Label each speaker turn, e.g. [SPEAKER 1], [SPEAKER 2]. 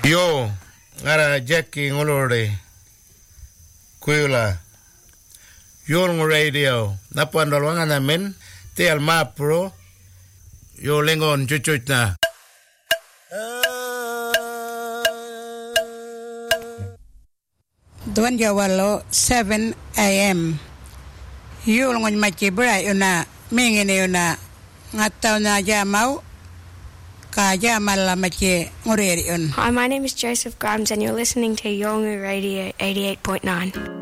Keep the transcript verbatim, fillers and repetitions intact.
[SPEAKER 1] Yo, ngara Jackie ngolore. Kuila. Yung radio. Napandol wanga namin. Te alma pro. Yo lengon chuchuch na.
[SPEAKER 2] Duan jawalo seven a.m. Yo ngon machibra yuna mingine yuna ngataw na jamau.
[SPEAKER 3] Hi, my name is Joseph Grimes and you're listening to Yolngu Radio eighty-eight point nine.